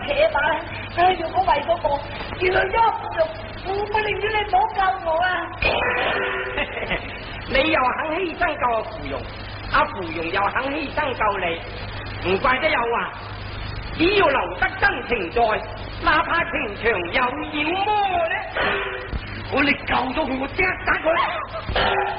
騎馬咧，如果為咗我而累咗芙蓉，我寧願你唔好救我啊！ 你又肯犧牲救阿芙蓉，阿芙蓉又肯犧牲救你，唔怪得有話，只要留得真情在，哪怕情場有妖魔咧。 如果你救咗佢，我即刻打佢。